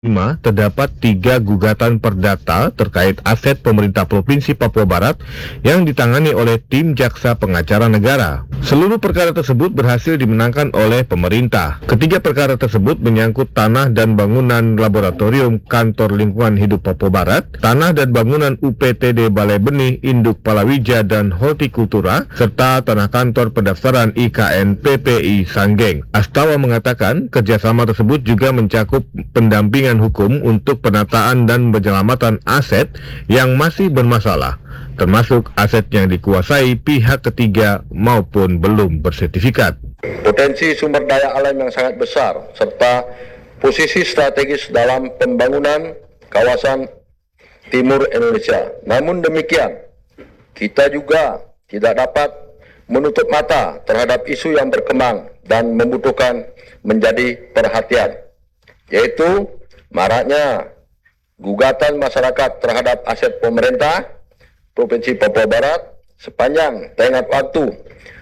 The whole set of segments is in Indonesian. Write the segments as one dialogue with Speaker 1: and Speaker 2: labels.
Speaker 1: terdapat 3 gugatan perdata terkait aset pemerintah Provinsi Papua Barat yang ditangani oleh tim Jaksa Pengacara Negara. Seluruh perkara tersebut berhasil dimenangkan oleh pemerintah. Ketiga perkara tersebut menyangkut tanah dan bangunan laboratorium Kantor Lingkungan Hidup Papua Barat, tanah dan bangunan UPTD Balai Benih, Induk Palawija dan Hortikultura, serta tanah kantor pendaftaran IKN PPI Sanggeng. Astawa mengatakan kerjasama tersebut juga mencakup pendampingan hukum untuk penataan dan penyelamatan aset yang masih bermasalah, termasuk aset yang dikuasai pihak ketiga maupun belum bersertifikat.
Speaker 2: Potensi sumber daya alam yang sangat besar, serta posisi strategis dalam pembangunan kawasan timur Indonesia. Namun demikian, kita juga tidak dapat menutup mata terhadap isu yang berkembang dan membutuhkan menjadi perhatian, yaitu maraknya gugatan masyarakat terhadap aset pemerintah Provinsi Papua Barat sepanjang tenggat waktu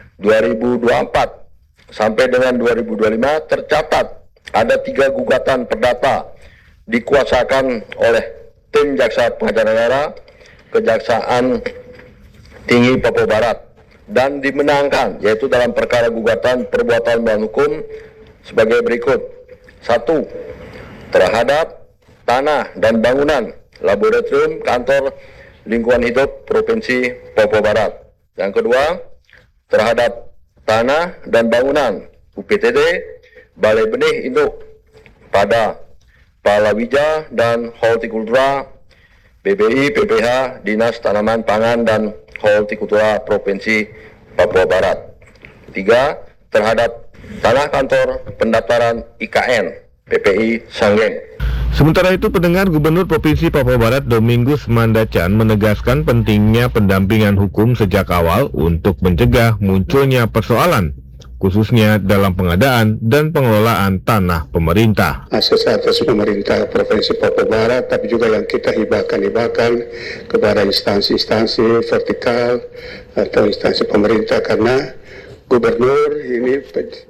Speaker 2: 2024 sampai dengan 2025 tercatat ada 3 gugatan perdata dikuasakan oleh tim Jaksa Pengacara Negara Kejaksaan Tinggi Papua Barat dan dimenangkan, yaitu dalam perkara gugatan perbuatan melawan hukum sebagai berikut. 1. Terhadap tanah dan bangunan laboratorium Kantor Lingkungan Hidup Provinsi Papua Barat. Yang kedua, terhadap tanah dan bangunan UPTD Balai Benih Induk pada Palawija dan Hortikultura PPI PPH Dinas Tanaman Pangan dan Hortikultura Provinsi Papua Barat. 3. Terhadap tanah kantor pendaftaran IKN PPI Sanggeng.
Speaker 1: Sementara itu, pendengar, Gubernur Provinsi Papua Barat Domingus Mandacan menegaskan pentingnya pendampingan hukum sejak awal untuk mencegah munculnya persoalan, khususnya dalam pengadaan dan pengelolaan tanah pemerintah.
Speaker 3: Atas pemerintah Provinsi Papua Barat, tapi juga yang kita hibahkan kepada instansi-instansi vertikal atau instansi pemerintah, karena Gubernur ini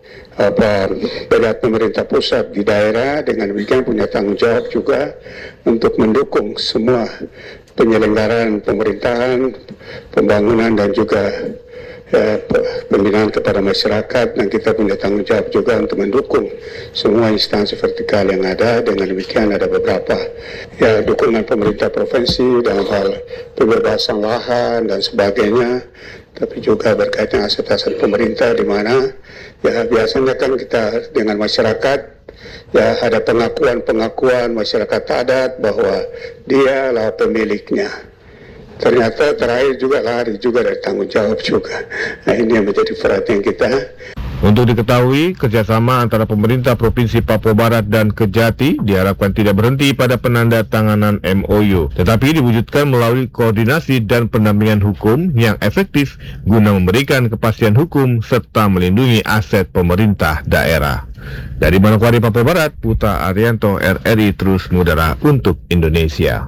Speaker 3: pejabat pemerintah pusat di daerah, dengan demikian punya tanggung jawab juga untuk mendukung semua penyelenggaraan pemerintahan, pembangunan dan juga pembinaan kepada masyarakat, dan kita punya tanggung jawab juga untuk mendukung semua instansi vertikal yang ada. Dengan demikian ada beberapa dukungan pemerintah provinsi dalam hal pembebasan lahan dan sebagainya, tapi juga berkaitan aset-aset pemerintah, di mana biasanya kan kita dengan masyarakat ada pengakuan masyarakat adat bahwa dialah pemiliknya. Ternyata terakhir juga lari juga dari tanggung jawab juga. Nah, ini yang menjadi perhatian kita.
Speaker 1: Untuk diketahui, kerjasama antara pemerintah Provinsi Papua Barat dan Kejati diharapkan tidak berhenti pada penandatanganan MOU, tetapi diwujudkan melalui koordinasi dan pendampingan hukum yang efektif guna memberikan kepastian hukum serta melindungi aset pemerintah daerah. Dari Manokwari, Papua Barat, Putra Arianto, RRI Terus Mudara untuk Indonesia.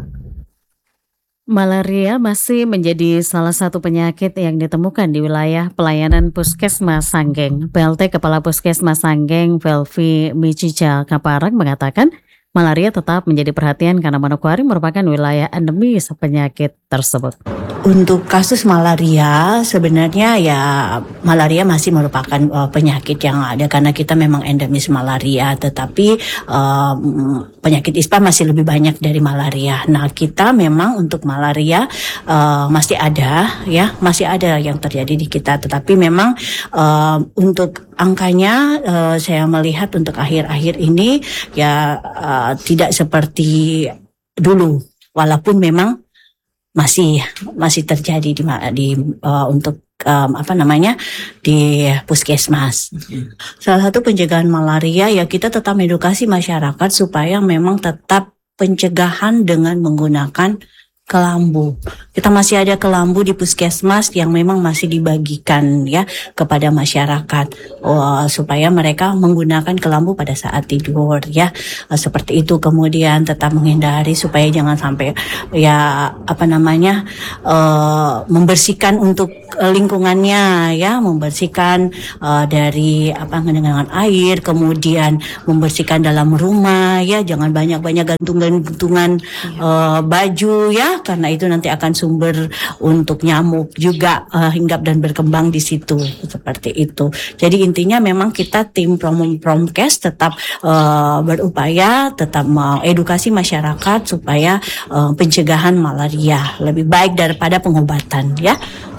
Speaker 4: Malaria masih menjadi salah satu penyakit yang ditemukan di wilayah pelayanan Puskesmas Sanggeng. PLT Kepala Puskesmas Sanggeng, Velvi Michica Kaparang, mengatakan malaria tetap menjadi perhatian karena Manokwari merupakan wilayah endemis penyakit tersebut.
Speaker 5: Untuk kasus malaria, sebenarnya malaria masih merupakan penyakit yang ada karena kita memang endemis malaria, tetapi penyakit ispa masih lebih banyak dari malaria. Nah, kita memang untuk malaria masih ada yang terjadi di kita, tetapi memang untuk angkanya saya melihat untuk akhir-akhir ini tidak seperti dulu, walaupun memang masih terjadi di puskesmas. Salah satu pencegahan malaria kita tetap edukasi masyarakat supaya memang tetap pencegahan dengan menggunakan kelambu. Kita masih ada kelambu di puskesmas yang memang masih dibagikan ya kepada masyarakat supaya mereka menggunakan kelambu pada saat tidur ya. Seperti itu, kemudian tetap menghindari supaya jangan sampai membersihkan untuk lingkungannya ya, membersihkan dari dengan air, kemudian membersihkan dalam rumah ya, jangan banyak-banyak gantungan baju ya, karena itu nanti akan sumber untuk nyamuk juga hinggap dan berkembang di situ, seperti itu. Jadi intinya memang kita tim Promkes tetap berupaya tetap mengedukasi masyarakat supaya pencegahan malaria lebih baik daripada pengobatan ya.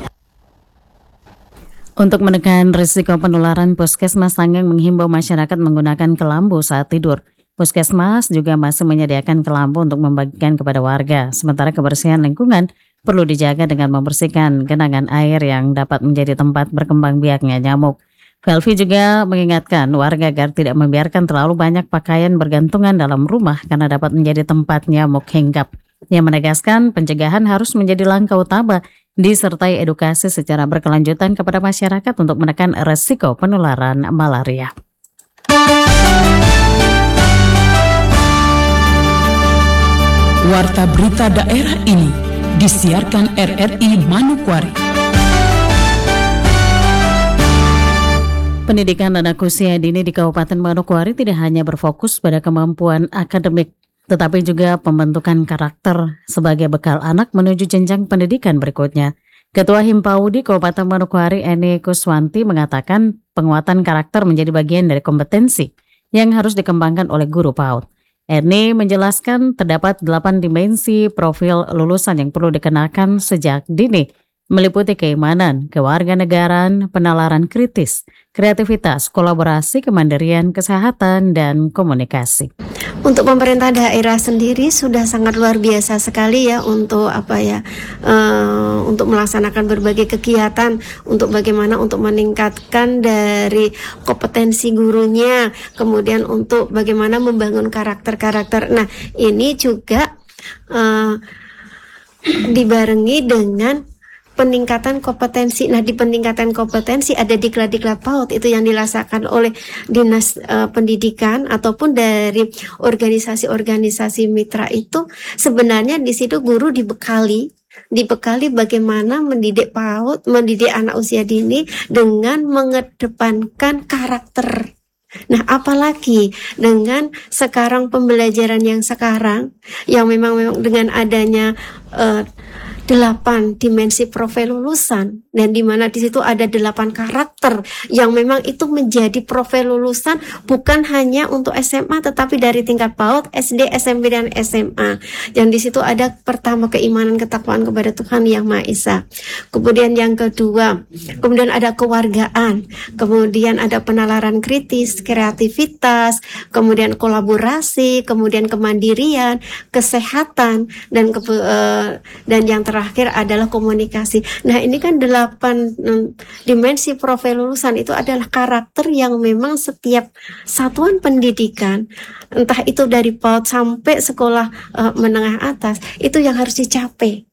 Speaker 4: Untuk menekan risiko penularan, Puskesmas Sanggeng menghimbau masyarakat menggunakan kelambu saat tidur. Puskesmas juga masih menyediakan kelambu untuk membagikan kepada warga. Sementara kebersihan lingkungan perlu dijaga dengan membersihkan genangan air yang dapat menjadi tempat berkembang biaknya nyamuk. Velvi juga mengingatkan warga agar tidak membiarkan terlalu banyak pakaian bergantungan dalam rumah karena dapat menjadi tempat nyamuk hinggap. Ia menegaskan pencegahan harus menjadi langkah utama disertai edukasi secara berkelanjutan kepada masyarakat untuk menekan resiko penularan malaria.
Speaker 6: Warta berita daerah ini disiarkan RRI Manokwari.
Speaker 4: Pendidikan anak usia dini di Kabupaten Manokwari tidak hanya berfokus pada kemampuan akademik, tetapi juga pembentukan karakter sebagai bekal anak menuju jenjang pendidikan berikutnya. Ketua Himpaudi Kabupaten Manokwari Eni Kuswanti mengatakan penguatan karakter menjadi bagian dari kompetensi yang harus dikembangkan oleh guru PAUD. Eni menjelaskan terdapat 8 dimensi profil lulusan yang perlu dikenakan sejak dini, meliputi keimanan, kewarganegaraan, penalaran kritis, kreativitas, kolaborasi, kemandirian, kesehatan, dan komunikasi.
Speaker 7: Untuk pemerintah daerah sendiri sudah sangat luar biasa sekali ya untuk untuk melaksanakan berbagai kegiatan untuk bagaimana untuk meningkatkan dari kompetensi gurunya, kemudian untuk bagaimana membangun karakter-karakter. Nah, ini juga dibarengi dengan peningkatan kompetensi. Nah, di peningkatan kompetensi ada diklat-diklat PAUD itu yang dilaksanakan oleh Dinas Pendidikan ataupun dari organisasi-organisasi mitra itu. Sebenarnya di situ guru dibekali bagaimana mendidik PAUD, mendidik anak usia dini dengan mengedepankan karakter. Nah, apalagi dengan sekarang pembelajaran yang sekarang yang memang dengan adanya 8 dimensi profil lulusan, dan di mana di situ ada 8 karakter yang memang itu menjadi profil lulusan bukan hanya untuk SMA tetapi dari tingkat PAUD, SD, SMP dan SMA. Yang di situ ada pertama keimanan ketakwaan kepada Tuhan Yang Maha Esa. Kemudian yang kedua, kemudian ada kewargaan, kemudian ada penalaran kritis, kreativitas, kemudian kolaborasi, kemudian kemandirian, kesehatan dan yang terakhir adalah komunikasi. Nah, ini kan 8 dimensi profil lulusan itu adalah karakter yang memang setiap satuan pendidikan, entah itu dari PAUD sampai sekolah menengah atas, itu yang harus dicapai.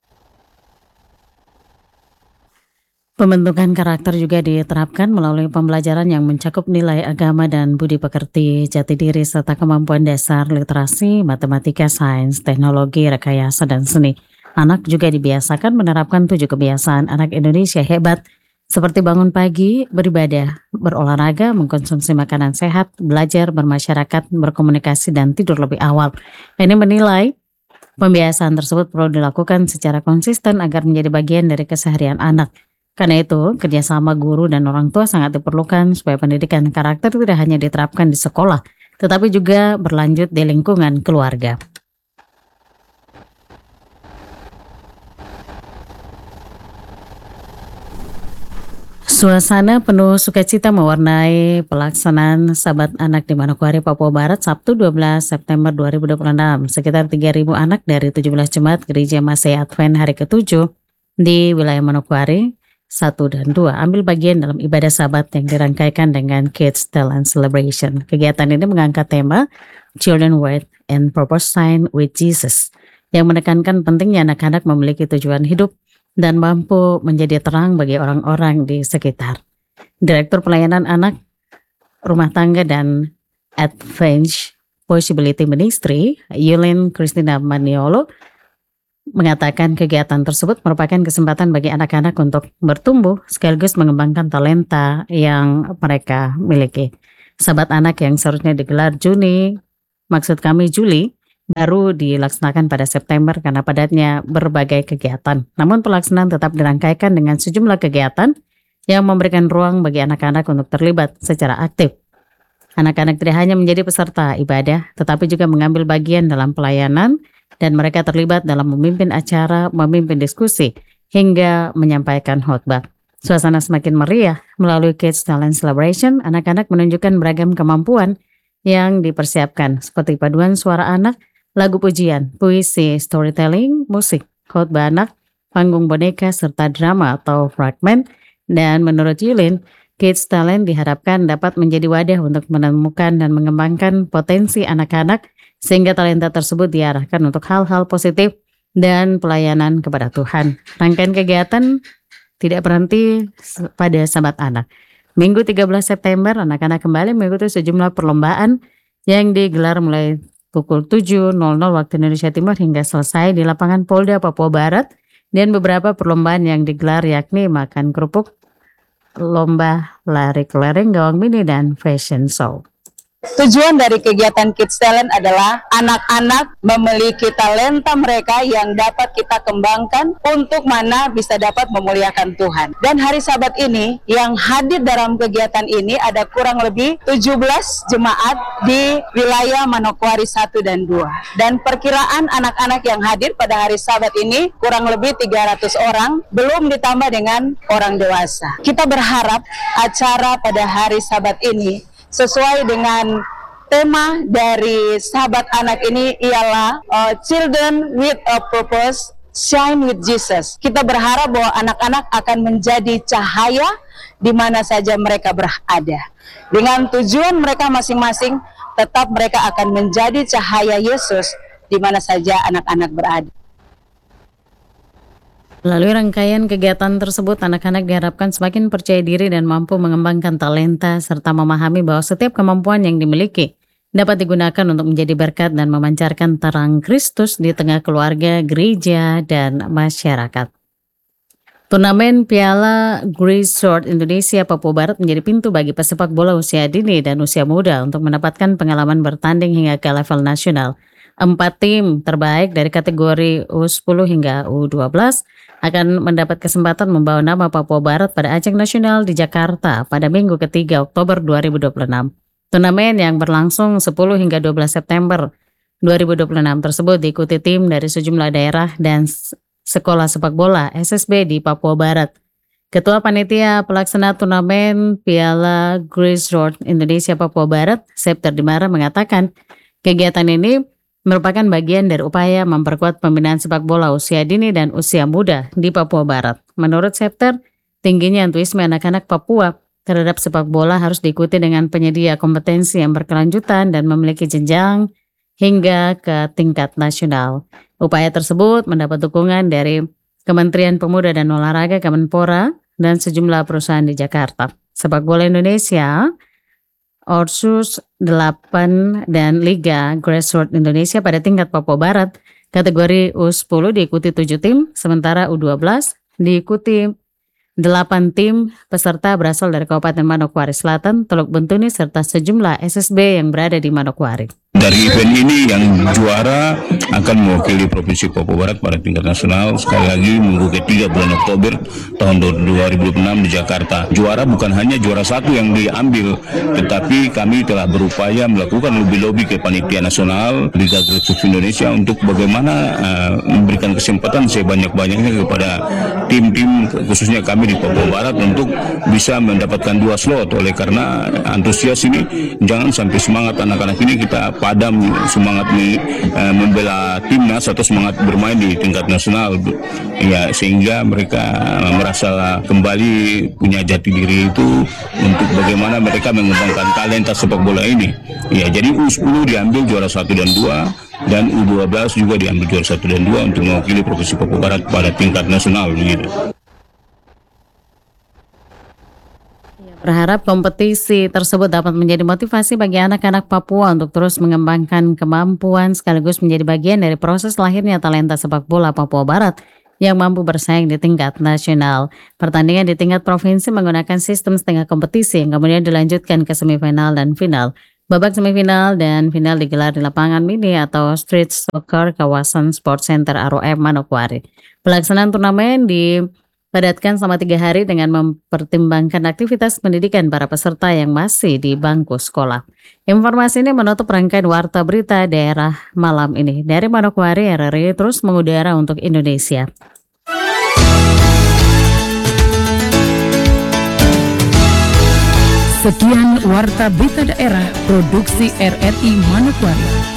Speaker 4: Pembentukan karakter juga diterapkan melalui pembelajaran yang mencakup nilai agama dan budi pekerti, jati diri, serta kemampuan dasar literasi, matematika, sains, teknologi, rekayasa, dan seni. Anak juga dibiasakan menerapkan 7 kebiasaan anak Indonesia hebat, seperti bangun pagi, beribadah, berolahraga, mengkonsumsi makanan sehat, belajar, bermasyarakat, berkomunikasi, dan tidur lebih awal. Ini menilai pembiasaan tersebut perlu dilakukan secara konsisten agar menjadi bagian dari keseharian anak. Karena itu, kerjasama guru dan orang tua sangat diperlukan supaya pendidikan karakter tidak hanya diterapkan di sekolah, tetapi juga berlanjut di lingkungan keluarga. Suasana penuh sukacita mewarnai pelaksanaan Sabat Anak di Manokwari, Papua Barat, Sabtu 12 September 2026. Sekitar 3.000 anak dari 17 jemaat Gereja Masih Advent hari ke-7 di wilayah Manokwari 1 dan 2 ambil bagian dalam ibadah Sabat yang dirangkaikan dengan Kids Talent Celebration. Kegiatan ini mengangkat tema Children Word and Purpose Sign with Jesus, yang menekankan pentingnya anak-anak memiliki tujuan hidup dan mampu menjadi terang bagi orang-orang di sekitar. Direktur Pelayanan Anak, Rumah Tangga dan Advance Possibility Ministry, Yulin Christina Maniolo, mengatakan kegiatan tersebut merupakan kesempatan bagi anak-anak untuk bertumbuh sekaligus mengembangkan talenta yang mereka miliki. Sahabat anak yang seharusnya digelar Juli, baru dilaksanakan pada September karena padatnya berbagai kegiatan. Namun pelaksanaan tetap dirangkaikan dengan sejumlah kegiatan yang memberikan ruang bagi anak-anak untuk terlibat secara aktif. Anak-anak tidak hanya menjadi peserta ibadah, tetapi juga mengambil bagian dalam pelayanan dan mereka terlibat dalam memimpin acara, memimpin diskusi, hingga menyampaikan khotbah. Suasana semakin meriah melalui Kids Talent Celebration. Anak-anak menunjukkan beragam kemampuan yang dipersiapkan seperti paduan suara anak, lagu pujian, puisi, storytelling, musik, khotbah anak, panggung boneka, serta drama atau fragment. Dan menurut Yulin, Kids Talent diharapkan dapat menjadi wadah untuk menemukan dan mengembangkan potensi anak-anak sehingga talenta tersebut diarahkan untuk hal-hal positif dan pelayanan kepada Tuhan. Rangkaian kegiatan tidak berhenti pada sahabat anak. Minggu 13 September, anak-anak kembali mengikuti sejumlah perlombaan yang digelar mulai pukul 7.00 waktu Indonesia Timur hingga selesai di lapangan Polda Papua Barat, dan beberapa perlombaan yang digelar yakni makan kerupuk, lomba lari kelereng, gawang mini, dan fashion show.
Speaker 8: Tujuan dari kegiatan Kids Talent adalah anak-anak memiliki talenta mereka yang dapat kita kembangkan untuk mana bisa dapat memuliakan Tuhan. Dan hari Sabat ini yang hadir dalam kegiatan ini ada kurang lebih 17 jemaat di wilayah Manokwari 1 dan 2. Dan perkiraan anak-anak yang hadir pada hari Sabat ini kurang lebih 300 orang, belum ditambah dengan orang dewasa. Kita berharap acara pada hari Sabat ini sesuai dengan tema dari sahabat anak ini ialah Children with a Purpose, Shine with Jesus. Kita berharap bahwa anak-anak akan menjadi cahaya di mana saja mereka berada. Dengan tujuan mereka masing-masing, tetap mereka akan menjadi cahaya Yesus di mana saja anak-anak berada.
Speaker 4: Melalui rangkaian kegiatan tersebut, anak-anak diharapkan semakin percaya diri dan mampu mengembangkan talenta serta memahami bahwa setiap kemampuan yang dimiliki dapat digunakan untuk menjadi berkat dan memancarkan terang Kristus di tengah keluarga, gereja, dan masyarakat. Turnamen Piala Grace Sword Indonesia Papua Barat menjadi pintu bagi pesepak bola usia dini dan usia muda untuk mendapatkan pengalaman bertanding hingga ke level nasional. 4 tim terbaik dari kategori U10 hingga U12 akan mendapat kesempatan membawa nama Papua Barat pada ajang nasional di Jakarta pada Minggu ketiga Oktober 2026. Turnamen yang berlangsung 10 hingga 12 September 2026 tersebut diikuti tim dari sejumlah daerah dan sekolah sepak bola SSB di Papua Barat. Ketua Panitia Pelaksana Turnamen Piala Grace Sword Indonesia Papua Barat, Septer Dimara, mengatakan kegiatan ini merupakan bagian dari upaya memperkuat pembinaan sepak bola usia dini dan usia muda di Papua Barat. Menurut Septer, tingginya antusiasme anak-anak Papua terhadap sepak bola harus diikuti dengan penyedia kompetensi yang berkelanjutan dan memiliki jenjang hingga ke tingkat nasional. Upaya tersebut mendapat dukungan dari Kementerian Pemuda dan Olahraga, Kemenpora, dan sejumlah perusahaan di Jakarta. Sepak bola Indonesia, Orsus 8 dan Liga Grassroots Indonesia pada tingkat Papua Barat kategori U10 diikuti 7 tim, sementara U12 diikuti 8 tim peserta berasal dari Kabupaten Manokwari Selatan, Teluk Bentuni, serta sejumlah SSB yang berada di Manokwari.
Speaker 9: Dari event ini yang juara akan mewakili Provinsi Papua Barat pada tingkat nasional sekali lagi minggu ketiga bulan Oktober tahun 2026 di Jakarta. Juara bukan hanya juara satu yang diambil, tetapi kami telah berupaya melakukan lobby-lobby ke Panitia Nasional Liga Grassroots Indonesia untuk bagaimana memberikan kesempatan sebanyak-banyaknya kepada tim-tim khususnya kami di Papua Barat untuk bisa mendapatkan 2 slot. Oleh karena antusias ini, jangan sampai semangat anak-anak ini kita padam semangat membela timnas atau semangat bermain di tingkat nasional, ya, sehingga mereka merasa kembali punya jati diri itu untuk bagaimana mereka mengembangkan talenta sepak bola ini. Ya, jadi U10 diambil juara 1 dan 2 dan U12 juga diambil juara 1 dan 2 untuk mewakili Provinsi Papua Barat pada tingkat nasional begitu.
Speaker 4: Berharap kompetisi tersebut dapat menjadi motivasi bagi anak-anak Papua untuk terus mengembangkan kemampuan sekaligus menjadi bagian dari proses lahirnya talenta sepak bola Papua Barat yang mampu bersaing di tingkat nasional. Pertandingan di tingkat provinsi menggunakan sistem setengah kompetisi yang kemudian dilanjutkan ke semifinal dan final. Babak semifinal dan final digelar di lapangan mini atau street soccer kawasan Sport Center ROM Manokwari. Pelaksanaan turnamen dipadatkan selama 3 hari dengan mempertimbangkan aktivitas pendidikan para peserta yang masih di bangku sekolah. Informasi ini menutup rangkaian warta berita daerah malam ini. Dari Manokwari, RRI terus mengudara untuk Indonesia.
Speaker 6: Sekian warta berita daerah produksi RRI Manokwari.